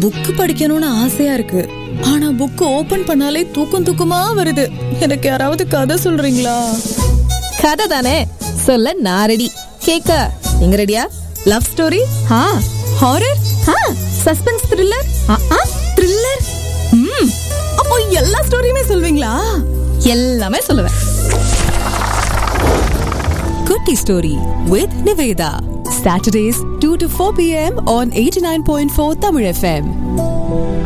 Book படிக்கணும்னு ஆசையா இருக்கு. ஆனா புக் ஓபன் பண்ணாலே தூக்கமா வருது. எனக்கு யாராவது கதை சொல்றீங்களா? கதை தானே சொல்ல நான் ரெடி. கேக்க நீங்க ரெடியா? Love story, horror, suspense thriller, thriller. அப்போ எல்லா ஸ்டோரியுமே சொல்வீங்களா? எல்லாமே சொல்லுவேன். குட்டி story with Nivetha. Saturdays 2 to 4 p.m. on 89.4 Tamil FM.